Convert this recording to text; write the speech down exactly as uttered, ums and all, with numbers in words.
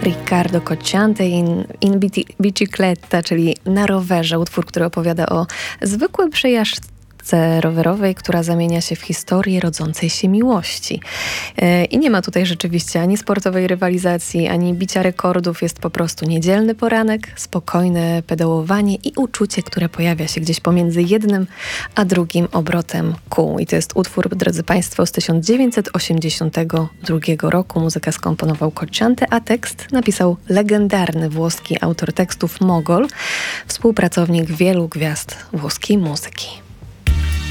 Riccardo Cocciante in, in bicicletta, czyli na rowerze, utwór, który opowiada o zwykłej przejażdżce rowerowej, która zamienia się w historię rodzącej się miłości. I nie ma tutaj rzeczywiście ani sportowej rywalizacji, ani bicia rekordów. Jest po prostu niedzielny poranek, spokojne pedałowanie i uczucie, które pojawia się gdzieś pomiędzy jednym a drugim obrotem kół. I to jest utwór, drodzy Państwo, z tysiąc dziewięćset osiemdziesiątego drugiego roku. Muzykę skomponował Cocciante, a tekst napisał legendarny włoski autor tekstów Mogol, współpracownik wielu gwiazd włoskiej muzyki.